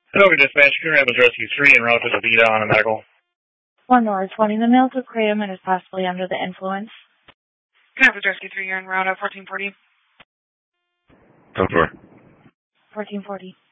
Hello, dispatch. Coon Rapids Rescue 3 en route to the Vita on a medical. 1 North 20. The male took kratom and is possibly under the influence. Coon Rapids Rescue 3, you're en route at 1440. 10-4. 1440.